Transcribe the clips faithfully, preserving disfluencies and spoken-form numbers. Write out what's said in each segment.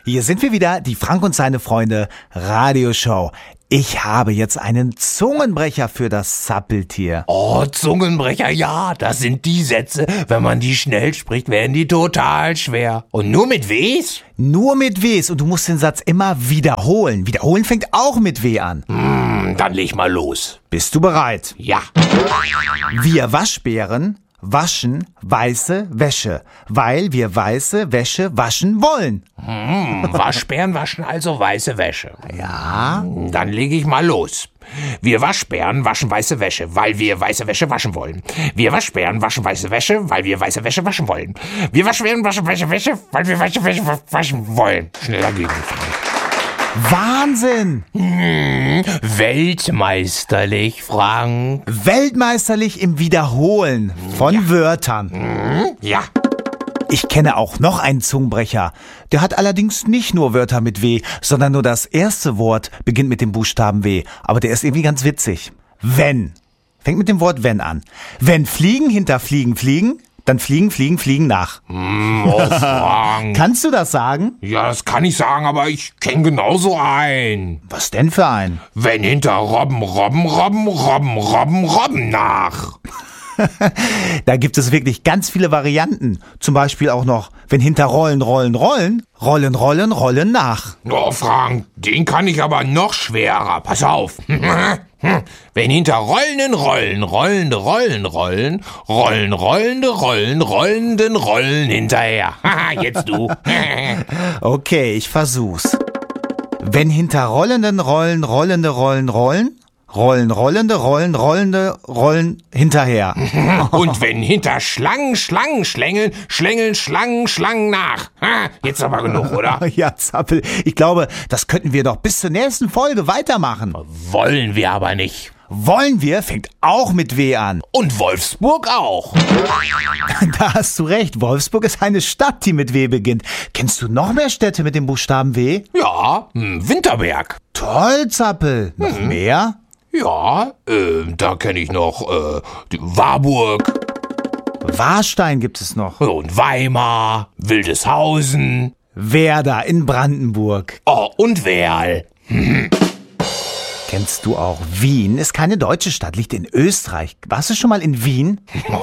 Hier sind wir wieder, die Frank und seine Freunde Radioshow. Ich habe jetzt einen Zungenbrecher für das Zappeltier. Oh, Zungenbrecher, ja, das sind die Sätze, wenn man die schnell spricht, werden die total schwer. Und nur mit Ws? Nur mit Ws und du musst den Satz immer wiederholen. Wiederholen fängt auch mit W an. Hm, dann leg mal los. Bist du bereit? Ja. Wir Waschbären waschen weiße Wäsche, weil wir weiße Wäsche waschen wollen. Hm, Waschbären waschen also weiße Wäsche. Ja. Dann lege ich mal los. Wir Waschbären waschen weiße Wäsche, weil wir weiße Wäsche waschen wollen. Wir Waschbären waschen weiße Wäsche, weil wir weiße Wäsche waschen wollen. Wir Waschbären waschen weiße Wäsche, weil wir weiße Wäsche waschen wollen. Schneller gehen. Wahnsinn! Hm, weltmeisterlich, Frank. Weltmeisterlich im Wiederholen von ja. Wörtern. Hm, ja. Ich kenne auch noch einen Zungenbrecher. Der hat allerdings nicht nur Wörter mit W, sondern nur das erste Wort beginnt mit dem Buchstaben W. Aber der ist irgendwie ganz witzig. Wenn. Fängt mit dem Wort wenn an. Wenn Fliegen hinter Fliegen fliegen, dann fliegen, fliegen, fliegen nach. Mm, oh, Frank. Kannst du das sagen? Ja, das kann ich sagen, aber ich kenne genauso einen. Was denn für einen? Wenn hinter Robben, Robben, Robben, Robben, Robben, Robben nach. Da gibt es wirklich ganz viele Varianten. Zum Beispiel auch noch, wenn hinter Rollen, Rollen, Rollen, Rollen, Rollen, Rollen nach. Oh, Frank, den kann ich aber noch schwerer. Pass auf. Wenn hinter rollenden Rollen, rollende Rollen, Rollen, rollen, rollende Rollen, rollenden Rollen hinterher. Haha, jetzt du. Okay, ich versuch's. Wenn hinter rollenden Rollen, rollende Rollen, Rollen, rollen, rollende Rollen, rollende Rollen hinterher. Und wenn hinter Schlangen, Schlangen schlängeln, schlängeln Schlangen, Schlangen nach. Ha, jetzt aber genug, oder? Ja, Zappel, ich glaube, das könnten wir doch bis zur nächsten Folge weitermachen. Wollen wir aber nicht. Wollen wir fängt auch mit W an. Und Wolfsburg auch. Da hast du recht. Wolfsburg ist eine Stadt, die mit W beginnt. Kennst du noch mehr Städte mit dem Buchstaben W? Ja, Winterberg. Toll, Zappel. Noch mhm. mehr? Ja, äh, da kenne ich noch äh, die Warburg. Warstein gibt es noch. Und Weimar, Wildeshausen. Werder in Brandenburg. Oh, und Werl. Hm. Kennst du auch Wien? Ist keine deutsche Stadt, liegt in Österreich. Warst du schon mal in Wien?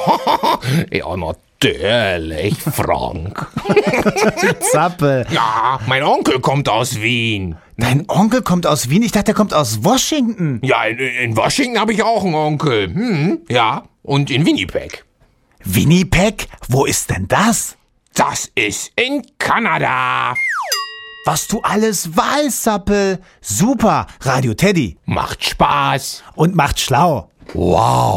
Ja, natürlich, Frank. Zappel. Ja, mein Onkel kommt aus Wien. Dein Onkel kommt aus Wien? Ich dachte, er kommt aus Washington. Ja, in, in Washington habe ich auch einen Onkel. Hm, ja, und in Winnipeg. Winnipeg? Wo ist denn das? Das ist in Kanada. Was du alles weißt, Zappel. Super. Radio Teddy. Macht Spaß. Und macht schlau. Wow.